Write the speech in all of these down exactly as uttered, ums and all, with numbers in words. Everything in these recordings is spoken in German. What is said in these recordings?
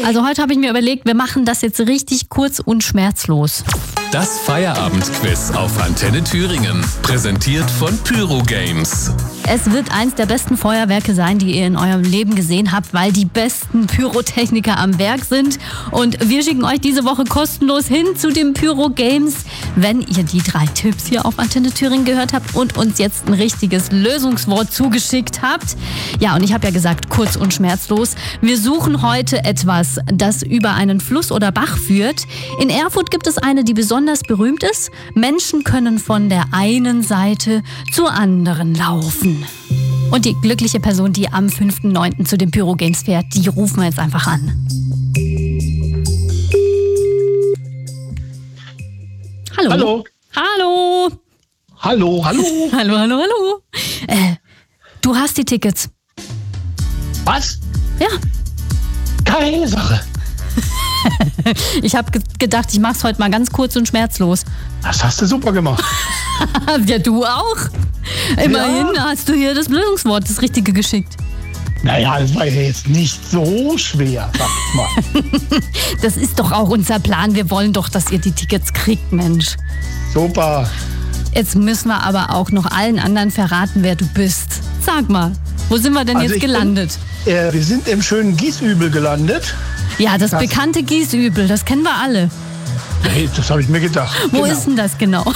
Also heute habe ich mir überlegt, wir machen das jetzt richtig kurz und schmerzlos. Das Feierabendquiz auf Antenne Thüringen. Präsentiert von Pyro Games. Es wird eins der besten Feuerwerke sein, die ihr in eurem Leben gesehen habt, weil die besten Pyrotechniker am Werk sind. Und wir schicken euch diese Woche kostenlos hin zu den Pyro Games, wenn ihr die drei Tipps hier auf Antenne Thüringen gehört habt und uns jetzt ein richtiges Lösungswort zugeschickt habt. Ja, und ich habe ja gesagt, kurz und schmerzlos. Wir suchen heute etwas, das über einen Fluss oder Bach führt. In Erfurt gibt es eine, die besonders berühmt ist. Menschen können von der einen Seite zur anderen laufen. Und die glückliche Person, die am fünften neunten zu den Pyro Games fährt, die rufen wir jetzt einfach an. Hallo. Hallo. Hallo. Hallo, hallo. Hallo, hallo, hallo. Äh, du hast die Tickets. Was? Ja. Keine Sache. Ich habe ge- gedacht, ich mach's heute mal ganz kurz und schmerzlos. Das hast du super gemacht. Ja, du auch. Immerhin Ja. hast du hier das Lösungswort, das Richtige geschickt. Naja, das war ja jetzt nicht so schwer, sag ich mal. Das ist doch auch unser Plan. Wir wollen doch, dass ihr die Tickets kriegt, Mensch. Super. Jetzt müssen wir aber auch noch allen anderen verraten, wer du bist. Sag mal, wo sind wir denn Also jetzt ich gelandet? Bin, äh, wir sind im schönen Gießübel gelandet. Ja, das, das- bekannte Gießübel, das kennen wir alle. Hey, das habe ich mir gedacht. Wo Genau. ist denn das genau?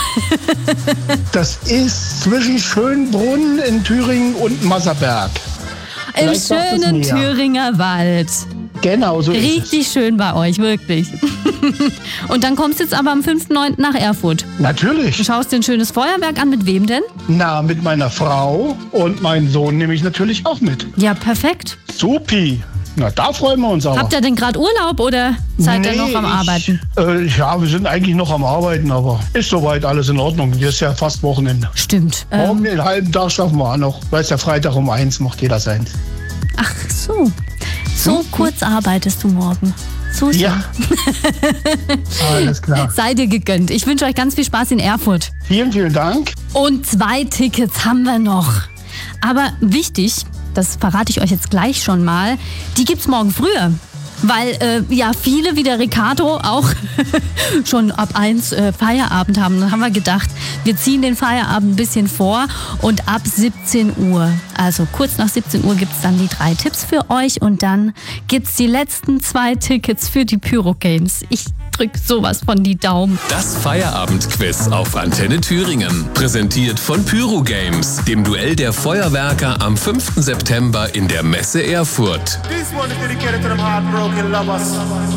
Das ist zwischen Schönbrunn in Thüringen und Masserberg. Im Vielleicht sagt es schönen mehr. Thüringer Wald. Genau, so ist Richtig schön bei euch, wirklich. Und dann kommst du jetzt aber am fünften neunten nach Erfurt. es. Natürlich. Du schaust dir ein schönes Feuerwerk an. Mit wem denn? Na, mit meiner Frau und meinem Sohn nehme ich natürlich auch mit. Ja, perfekt. Supi. Na, da freuen wir uns aber. Habt ihr denn gerade Urlaub oder seid ihr noch am ich, Arbeiten? Äh, ja, wir sind eigentlich noch am Arbeiten, aber ist soweit alles in Ordnung. Hier ist ja fast Wochenende. Stimmt. Morgen Ähm, den halben Tag schaffen wir auch noch. Weiß der Freitag um eins macht jeder seins. ach so. So kurz arbeitest du morgen. So schön. Ja. Alles klar. Sei dir gegönnt. Ich wünsche euch ganz viel Spaß in Erfurt. Vielen, vielen Dank. Und zwei Tickets haben wir noch. Aber wichtig, das verrate ich euch jetzt gleich schon mal, die gibt's morgen früher. Weil äh, ja viele wie der Ricardo auch schon ab eins äh, Feierabend haben. Dann haben wir gedacht, wir ziehen den Feierabend ein bisschen vor und ab siebzehn Uhr, also kurz nach siebzehn Uhr gibt's dann die drei Tipps für euch und dann gibt's die letzten zwei Tickets für die Pyro Games. Ich drück sowas von die Daumen. Das Feierabendquiz auf Antenne Thüringen. Präsentiert von Pyro Games, dem Duell der Feuerwerker am fünften September in der Messe Erfurt. This one is dedicated to them heartbroken lovers.